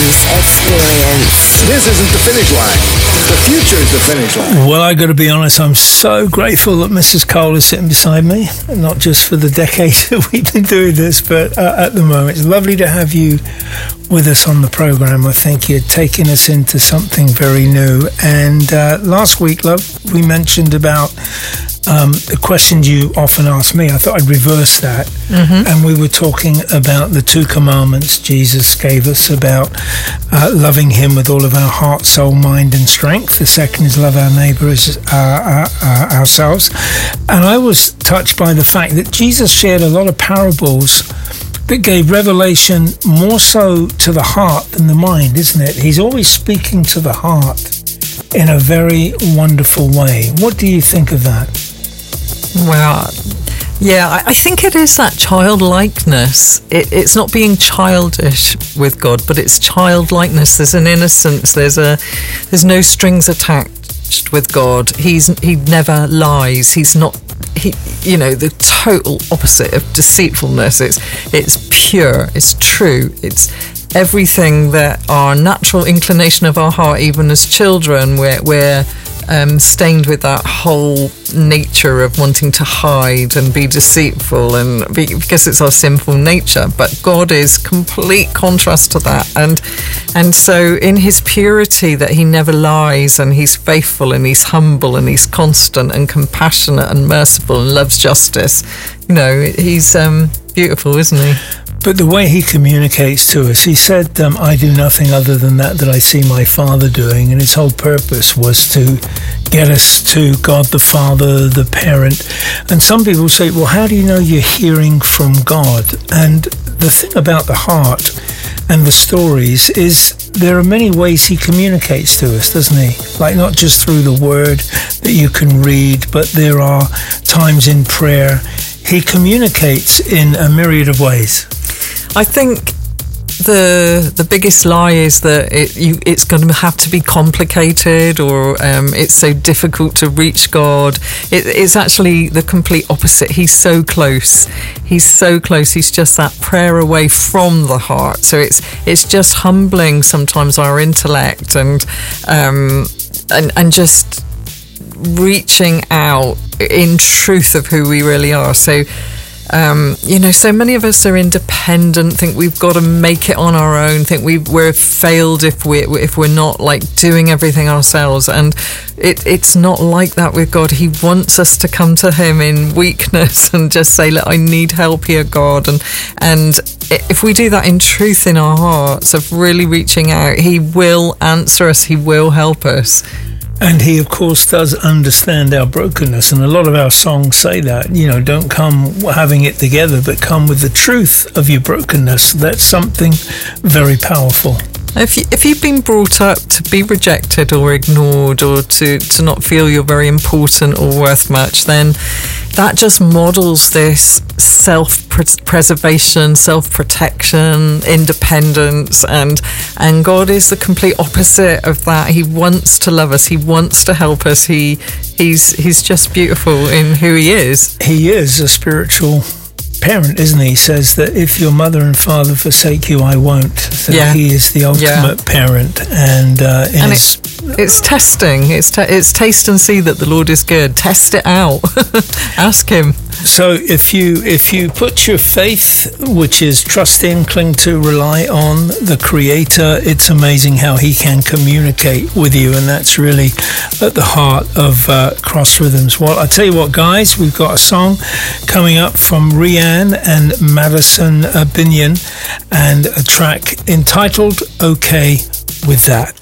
Rhythms Experience. This isn't the finish line. The future is the finish line. Well, I got to be honest, I'm so grateful that Mrs. Cole is sitting beside me, not just for the decade that we've been doing this, but at the moment. It's lovely to have you with us on the program. I think you're taking us into something very new. And last week, love, we mentioned about the questions you often ask me. I thought I'd reverse that. Mm-hmm. And we were talking about the 2 commandments Jesus gave us about loving him with all of our heart, soul, mind and strength. The second is love our neighbour as ourselves. And I was touched by the fact that Jesus shared a lot of parables that gave revelation more so to the heart than the mind, isn't it? He's always speaking to the heart in a very wonderful way. What do you think of that? Well, yeah, I think it is that childlikeness. It's not being childish with God, but it's childlikeness. There's an innocence. There's no strings attached with God. He never lies. He's not. The total opposite of deceitfulness. It's pure. It's true. It's everything that our natural inclination of our heart, even as children, we're stained with that whole nature of wanting to hide and be deceitful, and because it's our sinful nature. But God is complete contrast to that, and so in his purity, that he never lies, and he's faithful, and he's humble, and he's constant and compassionate and merciful and loves justice. He's beautiful, isn't he? But the way he communicates to us, he said, I do nothing other than that I see my Father doing. And his whole purpose was to get us to God the Father, the parent. And some people say, well, how do you know you're hearing from God? And the thing about the heart and the stories is there are many ways he communicates to us, doesn't he? Like not just through the word that you can read, but there are times in prayer. He communicates in a myriad of ways. I think the biggest lie is that it's going to have to be complicated, or it's so difficult to reach God. It's actually the complete opposite. He's so close. He's so close. He's just that prayer away from the heart. So it's just humbling sometimes our intellect and just reaching out in truth of who we really are. So so many of us are independent, think we've got to make it on our own, think we're failed if we're not like doing everything ourselves. And it's not like that with God. He wants us to come to him in weakness and just say, look, I need help here, God. And if we do that in truth in our hearts of really reaching out, he will answer us, he will help us. And he, of course, does understand our brokenness. And a lot of our songs say that, don't come having it together, but come with the truth of your brokenness. That's something very powerful. If you've been brought up to be rejected or ignored, or to not feel you're very important or worth much, then that just models this self-preservation, self-protection, independence, and God is the complete opposite of that. He wants to love us. He wants to help us. He's just beautiful in who he is. He is a spiritual parent, isn't he? He says that if your mother and father forsake you, I won't. So he is the ultimate parent, and it's testing. It's taste and see that the Lord is good. Test it out. Ask him. So if you put your faith, which is trust in, cling to, rely on the Creator, it's amazing how he can communicate with you, and that's really at the heart of Cross Rhythms. Well, I tell you what, guys, we've got a song coming up from Rianne and Madison Binion, and a track entitled "Okay with That."